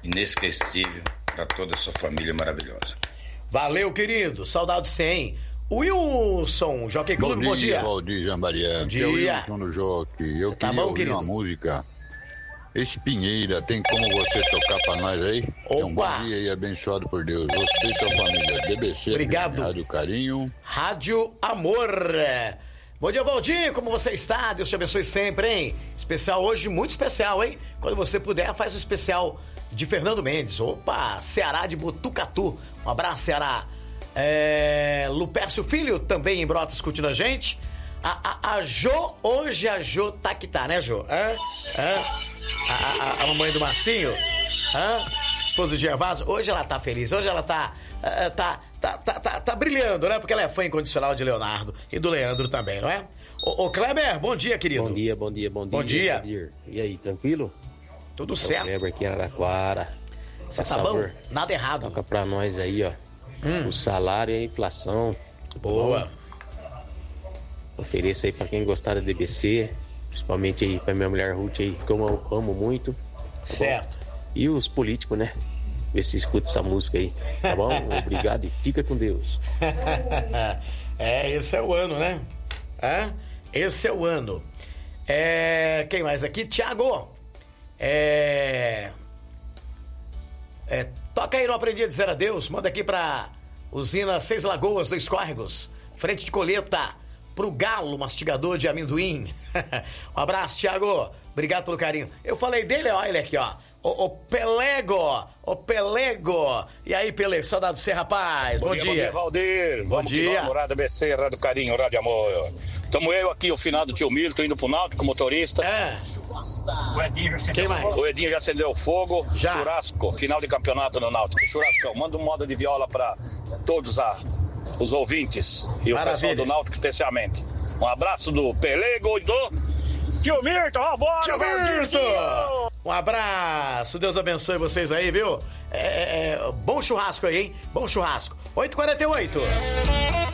inesquecível para toda a sua família maravilhosa. Valeu, querido. Saudade de você, hein? Wilson, Jockey Clube, bom dia. Valdir Jambariante. Bom dia. É o Wilson do Jockey. Eu tá queria bom, ouvir querido? uma música. Espinheira, tem como você tocar pra nós aí? Opa! Um bom dia e abençoado por Deus. Você e sua família. DBC. Obrigado. Rádio Carinho. Rádio Amor. Bom dia, Valdir, como você está? Deus te abençoe sempre, hein? Especial hoje, muito especial, hein? Quando você puder, faz o especial de Fernando Mendes. Opa, Ceará de Botucatu. Um abraço, Ceará. Lupércio Filho, também em Brotas, curtindo a gente. A Jo, hoje a Jo tá que tá, né, Jo? A mamãe do Marcinho, esposa de Gervásio, hoje ela tá feliz, hoje ela tá brilhando, né? Porque ela é fã incondicional de Leonardo e do Leandro também, não é? Ô Kleber, bom dia, querido. Bom dia. Bom dia. E aí, tranquilo? Tudo certo. Kleber aqui em Araraquara. Você tá bom? Nada errado. Toca pra nós aí, ó. O salário e a inflação. Boa. Ofereço aí pra quem gostar da DBC. Principalmente aí pra minha mulher Ruth aí, que eu amo muito. Tá certo. Bom? E os políticos, né? Ver se escuta essa música aí. Tá bom? Obrigado e fica com Deus. Esse é o ano, né? Esse é o ano. Quem mais aqui? Thiago. Toca aí, não aprendi a dizer adeus. Manda aqui pra usina Seis Lagoas, Dois Córregos. Frente de colheita pro Galo, mastigador de amendoim. Um abraço, Thiago. Obrigado pelo carinho. Eu falei dele, ó, ele aqui, ó. O Pelego. E aí, Pelego, saudade de você, rapaz. Bom dia. Bom dia, Valdir. Bom dia. Rádio BC, Rádio Carinho, Rádio Amor. Tamo eu aqui, o finado tio Milton, indo pro Náutico, motorista. Quem mais? O Edinho já acendeu o fogo. Já. Churrasco, final de campeonato no Náutico. Churrascão, manda um moda de viola pra todos os ouvintes e o pessoal do Náutico especialmente. Um abraço do Pelego e do tio Milton. Vambora, tio Milton! Um abraço, Deus abençoe vocês aí, viu? Bom churrasco aí, hein? Bom churrasco. 8h48.